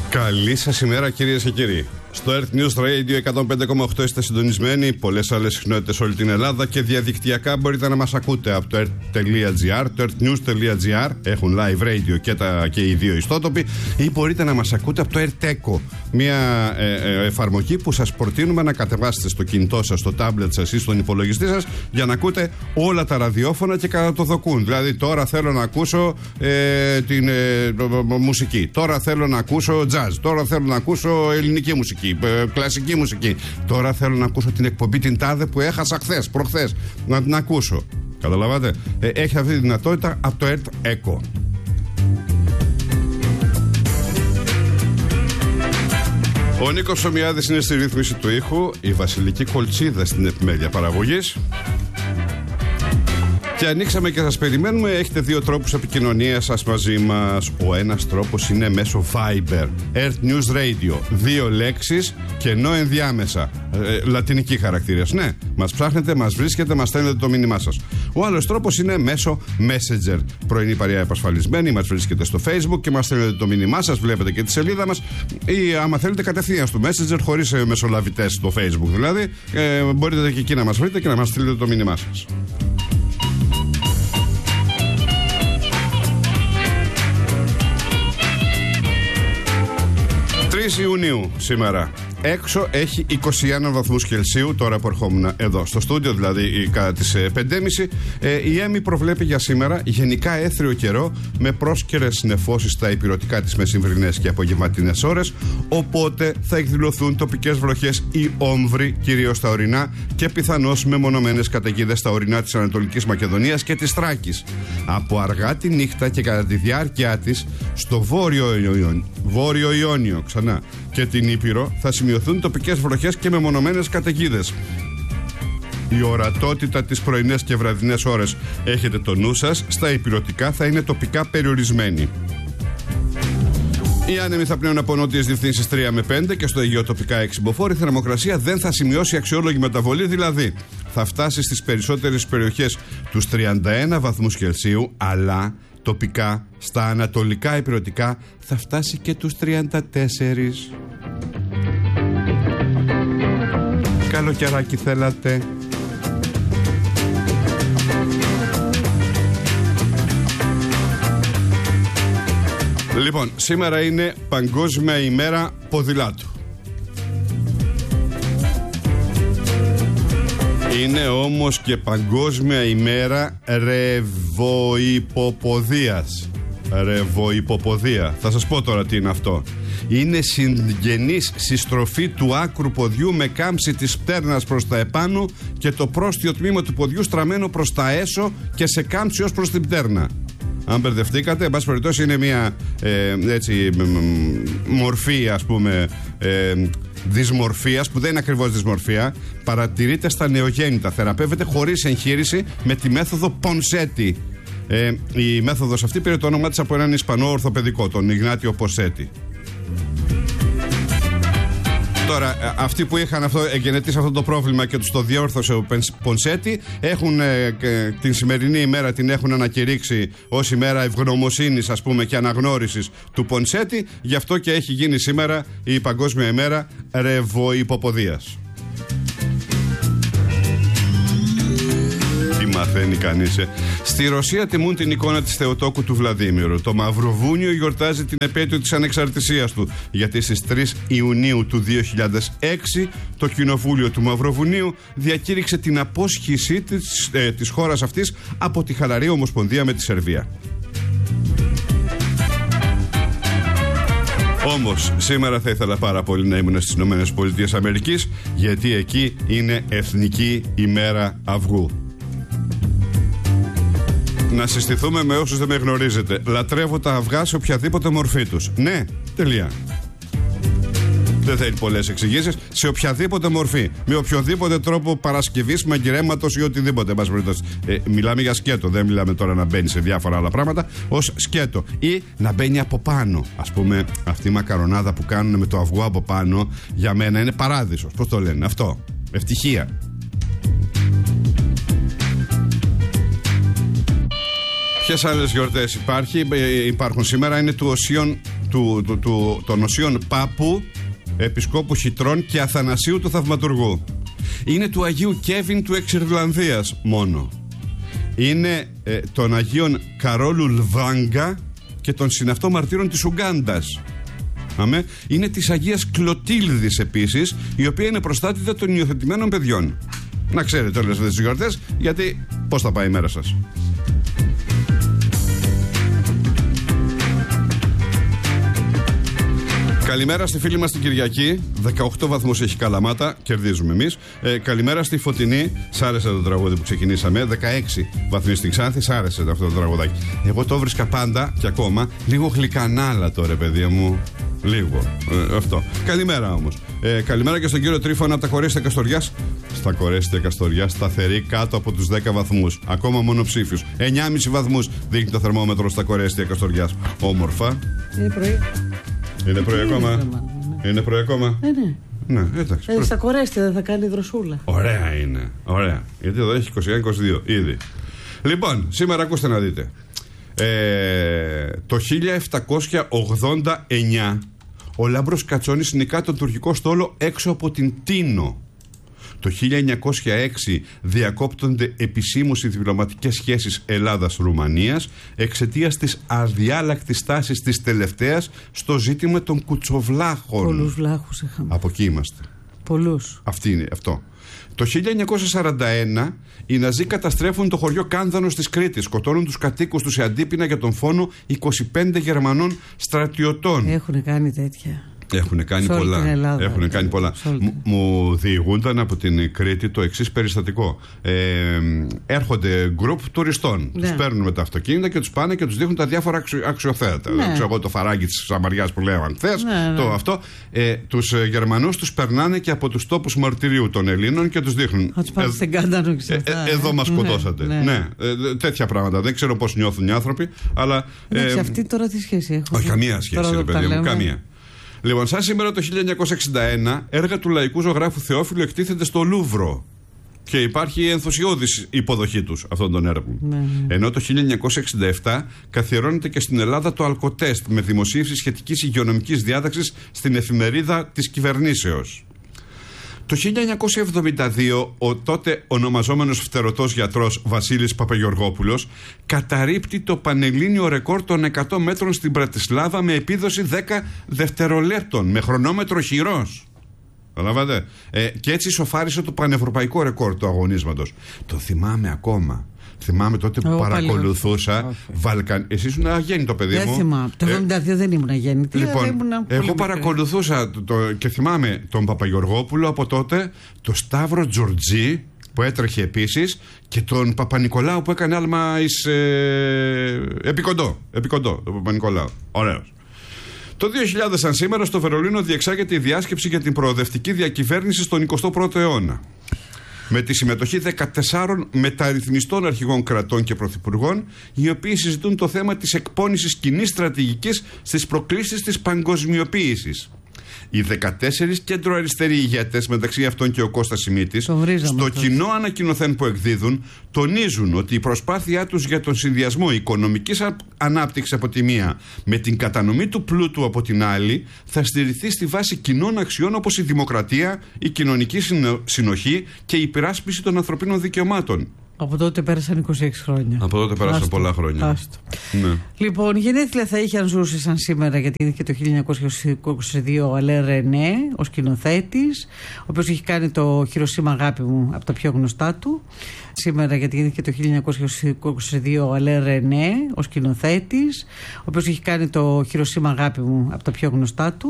Καλή σας ημέρα, κυρίες και κύριοι. Στο Earth News Radio 105,8 είστε συντονισμένοι. Πολλές άλλες συχνότητες όλη την Ελλάδα και διαδικτυακά μπορείτε να μας ακούτε από το earth.gr, το earthnews.gr. Έχουν live radio και οι δύο ιστότοποι. Ή μπορείτε να μας ακούτε από το Earth Echo, μια εφαρμογή που σας προτείνουμε να κατεβάσετε στο κινητό σας, στο τάμπλετ σας ή στον υπολογιστή σας για να ακούτε όλα τα ραδιόφωνα και κατά το δοκούν. Δηλαδή, τώρα θέλω να ακούσω την μουσική. Τώρα θέλω να ακούσω jazz. Τώρα θέλω να ακούσω ελληνική μουσική. Κλασική μουσική. Τώρα θέλω να ακούσω την εκπομπή την τάδε που έχασα προχθές. Να την ακούσω. Καταλαβαίνετε. Έχει αυτή τη δυνατότητα από το Earth Echo. Ο Νίκος Ψωμιάδης είναι στη ρύθμιση του ήχου, η Βασιλική Κολτσίδα στην επιμέλεια παραγωγής. Και ανοίξαμε και σας περιμένουμε. Έχετε δύο τρόπους επικοινωνίας σας μαζί μας. Ο ένας τρόπος είναι μέσω Viber, Earth News Radio, 2 λέξεις, κενό ενδιάμεσα, λατινική χαρακτήρες. Ναι, μας ψάχνετε, μας βρίσκετε, μας στέλνετε το μήνυμά σας. Ο άλλος τρόπος είναι μέσω Messenger. Πρωινή παρέα επασφαλισμένη, μας βρίσκετε στο Facebook και μας στέλνετε το μήνυμά σας, βλέπετε και τη σελίδα μας. Ή άμα θέλετε κατευθείαν στο Messenger, χωρίς μεσολαβητές στο Facebook δηλαδή, μπορείτε και εκεί να μας βρείτε και να μας στείλετε το μήνυμά σας. 3 Ιουνίου σήμερα. Έξω έχει 21 βαθμούς Κελσίου, τώρα που ερχόμουν εδώ στο στούντιο, δηλαδή κατά τις 5.30. Η ΕΜΗ προβλέπει για σήμερα γενικά έθριο καιρό με πρόσκαιρες νεφώσεις στα ηπειρωτικά της μεσημβρινές και απογευματινές ώρες. Οπότε θα εκδηλωθούν τοπικές βροχές ή όμβροι, κυρίως στα ορεινά, και πιθανώς μεμονωμένες καταιγίδες στα ορεινά της Ανατολικής Μακεδονίας και της Θράκης. Από αργά τη νύχτα και κατά τη διάρκεια της, στο Βόρειο Ιόνιο ξανά και την Ήπειρο θα σημειωθούν τοπικές βροχές και μεμονωμένες καταιγίδες. Η ορατότητα τις πρωινές και βραδινές ώρες, έχετε το νου σας, στα ηπειρωτικά θα είναι τοπικά περιορισμένη. Οι άνεμοι θα πνέουν από νότιες διευθύνσεις 3 με 5 και στο Αιγαίο τοπικά 6 μποφόρ. Η θερμοκρασία δεν θα σημειώσει αξιόλογη μεταβολή, δηλαδή θα φτάσει στις περισσότερες περιοχές τους 31 βαθμούς Κελσίου, αλλά τοπικά στα ανατολικά ηπειρωτικά θα φτάσει και τους 34. Καλοκαιράκι θέλατε? Λοιπόν, σήμερα είναι Παγκόσμια ημέρα ποδηλάτου. Είναι όμως και Παγκόσμια ημέρα ρεβοϊποποδίας. Ρεβοϊποποδία. Θα σας πω τώρα τι είναι αυτό. Είναι συγγενής συστροφή του άκρου ποδιού με κάμψη της πτέρνας προς τα επάνω και το πρόστιο τμήμα του ποδιού στραμμένο προς τα έσω και σε κάμψη ως προς την πτέρνα. Αν μπερδευτήκατε, εν πάση περιπτώσει είναι μια μορφή, ας πούμε, δυσμορφίας, που δεν είναι ακριβώς δυσμορφία. Παρατηρείται στα νεογέννητα. Θεραπεύεται χωρίς εγχείρηση με τη μέθοδο Πονσέτη. Η μέθοδος αυτή πήρε το όνομα της από έναν Ισπανό ορθοπαιδικό, τον Ιγνάτιο Πονσέτη. Τώρα, αυτοί που είχαν εγκαινετήσει αυτό το πρόβλημα και τους το διόρθωσε ο Πονσέτη, έχουν την σημερινή ημέρα την έχουν ανακηρύξει ως ημέρα ευγνωμοσύνης, ας πούμε, και αναγνώρισης του Πονσέτη. Γι' αυτό και έχει γίνει σήμερα η Παγκόσμια ημέρα ρεβοϊποποδίας. Μαθαίνει κανείς. Στη Ρωσία τιμούν την εικόνα της Θεοτόκου του Βλαδίμηρου. Το Μαυροβούνιο γιορτάζει την επέτειο της ανεξαρτησίας του, γιατί στις 3 Ιουνίου του 2006 το Κοινοβούλιο του Μαυροβουνίου διακήρυξε την απόσχησή της χώρας αυτής από τη χαλαρή ομοσπονδία με τη Σερβία. Όμως σήμερα θα ήθελα πάρα πολύ να ήμουν στις ΗΠΑ, γιατί εκεί είναι Εθνική ημέρα αυγού. Να συστηθούμε με όσους δεν με γνωρίζετε. Λατρεύω τα αυγά σε οποιαδήποτε μορφή τους. Ναι, τελεία. Δεν θέλει πολλές εξηγήσεις. Σε οποιαδήποτε μορφή. Με οποιοδήποτε τρόπο παρασκευής, μαγειρέματος ή οτιδήποτε. Μιλάμε για σκέτο. Δεν μιλάμε τώρα να μπαίνει σε διάφορα άλλα πράγματα. Ως σκέτο. Ή να μπαίνει από πάνω. Ας πούμε, αυτή η μακαρονάδα που κάνουν με το αυγό από πάνω, για μένα είναι παράδεισος. Πώς το λένε αυτό? Ευτυχία. Ποιες άλλες γιορτές υπάρχουν σήμερα? Είναι του Οσίων των οσίων Πάπου, Επισκόπου Χιτρών και Αθανασίου του Θαυματουργού. Είναι του Αγίου Κέβιν του Εξιρλανδίας μόνο. Είναι των Αγίων Καρόλου Λβάγκα και των συναυτών μαρτύρων της Ουγκάντας. Είναι της Αγίας Κλωτίλδης επίσης, η οποία είναι προστάτητα των υιοθετημένων παιδιών. Να ξέρετε όλες αυτές τις γιορτές, γιατί πώς θα πάει η μέρα σας. Καλημέρα στη φίλη μας την Κυριακή. 18 βαθμούς έχει Καλαμάτα, κερδίζουμε εμείς. Καλημέρα στη Φωτεινή. Σ' άρεσε το τραγούδι που ξεκινήσαμε. 16 βαθμοί στην Ξάνθη. Σ' άρεσε αυτό το τραγουδάκι. Εγώ το βρίσκα πάντα και ακόμα λίγο γλυκανάλα τώρα, παιδιά μου. Λίγο. Αυτό. Καλημέρα όμως. Καλημέρα και στον κύριο Τρίφωνα από τα Κορέστια Καστοριάς. Στα Κορέστια Καστοριάς σταθερή κάτω από τους 10 βαθμούς. Ακόμα μονοψήφιους. 9,5 βαθμούς δείχνει το θερμόμετρο στα Κορέστια Καστοριάς. Όμορφα. Είναι πρωί. Είναι πρωί ακόμα. Είναι πρωί ακόμα. Ναι. Ναι, εντάξει. Στα Κορέστια δεν θα κάνει δροσούλα. Ωραία είναι. Ωραία. Γιατί εδώ έχει 21-22 ήδη. Λοιπόν, σήμερα ακούστε να δείτε. Το 1789 ο Λάμπρος Κατσόνης νικά τον τουρκικό στόλο έξω από την Τίνο. Το 1906 διακόπτονται επισήμως οι διπλωματικές σχέσεις Ελλάδας-Ρουμανίας εξαιτίας της αδιάλακτης τάσης της τελευταίας στο ζήτημα των κουτσοβλάχων. Πολλούς βλάχους είχαμε. Από εκεί είμαστε. Πολλούς. Αυτή είναι αυτό. Το 1941 οι Ναζί καταστρέφουν το χωριό Κάνδανος της Κρήτης. Σκοτώνουν τους κατοίκους τους σε αντίπεινα για τον φόνο 25 Γερμανών στρατιωτών. Έχουν κάνει τέτοια. Έχουν κάνει πολλά. Έχουν κάνει πολλά. Μου διηγούνταν από την Κρήτη το εξής περιστατικό. Έρχονται γκρουπ τουριστών. Τους παίρνουν με τα αυτοκίνητα και τους πάνε και τους δείχνουν τα διάφορα αξιοθέατα. Ξέρω εγώ το φαράγγι της Σαμαριάς που λέω αν θες. Το αυτό. Τους Γερμανούς τους περνάνε και από τους τόπους μαρτυρίου των Ελλήνων και τους δείχνουν. Θα τους πάρουν στην Κάντανο και εδώ μας σκοτώσατε. Ναι. Τέτοια πράγματα. Δεν ξέρω πώς νιώθουν οι άνθρωποι. Αλλά. Αυτή τώρα τι σχέση έχουν. Όχι, καμία σχέση, παιδί μου. Καμία. Λοιπόν, σαν σήμερα το 1961, έργα του λαϊκού ζωγράφου Θεόφιλου εκτίθενται στο Λούβρο και υπάρχει ενθουσιώδης υποδοχή τους αυτών των έργων. Ενώ το 1967 καθιερώνεται και στην Ελλάδα το Αλκοτέστ με δημοσίευση σχετικής υγειονομικής διάταξης στην εφημερίδα της κυβερνήσεως. Το 1972 ο τότε ονομαζόμενος φτερωτός γιατρός Βασίλης Παπαγεωργόπουλος καταρρίπτει το πανελλήνιο ρεκόρ των 100 μέτρων στην Πρατισλάβα με επίδοση 10 δευτερολέπτων με χρονόμετρο χειρός. Καταλάβατε. Και έτσι σοφάρισε το πανευρωπαϊκό ρεκόρ του αγωνίσματος. Το θυμάμαι ακόμα. Θυμάμαι τότε που παρακολουθούσα Εσύ ήσουν αγέννητο παιδί μου. Δεν θυμάμαι. Το 1972 δεν ήμουν αγέννητη. Λοιπόν, εγώ παρακολουθούσα και θυμάμαι τον Παπαγεωργόπουλο από τότε, το Σταύρο Τζορτζή που έτρεχε επίσης και τον Παπα-Νικολάου που έκανε άλμα εις Επικοντό, τον Παπα-Νικολάου. Ωραίος. Το 2000 σαν σήμερα στο Βερολίνο διεξάγεται η διάσκεψη για την προοδευτική διακυβέρνηση στον 21ο αιώνα. Με τη συμμετοχή 14 μεταρρυθμιστών αρχηγών κρατών και πρωθυπουργών, οι οποίοι συζητούν το θέμα της εκπόνησης κοινής στρατηγικής στις προκλήσεις της παγκοσμιοποίησης. Οι 14 κέντρο-αριστεροί ηγέτες, μεταξύ αυτών και ο Κώστας Σιμίτης, στο κοινό ανακοινωθέν που εκδίδουν, τονίζουν ότι η προσπάθειά τους για τον συνδυασμό οικονομικής ανάπτυξης από τη μία με την κατανομή του πλούτου από την άλλη θα στηριχθεί στη βάση κοινών αξιών όπως η δημοκρατία, η κοινωνική συνοχή και η υπεράσπιση των ανθρωπίνων δικαιωμάτων. Από τότε πέρασαν 26 χρόνια. Από τότε πέρασαν πολλά χρόνια. Ναι. Λοιπόν, γενέθλια θα είχε αν ζούσε σαν σήμερα, γιατί είναι και το 1922 ο Αλέν Ρενέ, ο σκηνοθέτης, ο οποίος έχει κάνει το Χειροσύμα αγάπη μου από τα πιο γνωστά του. Σήμερα, γιατί είναι και το 1922 ο Αλέν Ρενέ, ο σκηνοθέτης, ο οποίος έχει κάνει το Χειροσύμα αγάπη μου από τα πιο γνωστά του.